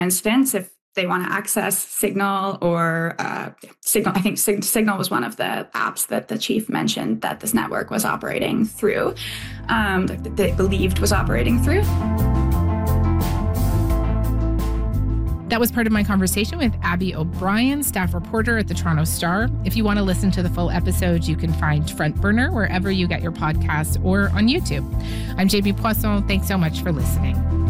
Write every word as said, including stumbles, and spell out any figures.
instance, if they want to access Signal or uh, Signal, I think Sig- Signal was one of the apps that the chief mentioned that this network was operating through, um, that they believed was operating through. That was part of my conversation with Abby O'Brien, staff reporter at the Toronto Star. If you want to listen to the full episode, you can find Front Burner wherever you get your podcasts or on YouTube. I'm J B Poisson. Thanks so much for listening.